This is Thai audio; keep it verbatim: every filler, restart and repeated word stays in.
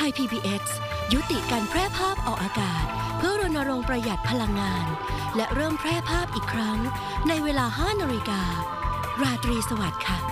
ทย พี บี เอส ยุติการแพร่ภาพออกอากาศเพื่อรณรงค์ประหยัดพลังงานและเริ่มแพร่ภาพอีกครั้งในเวลา ห้านาฬิกา ราตรีสวัสดิ์ค่ะ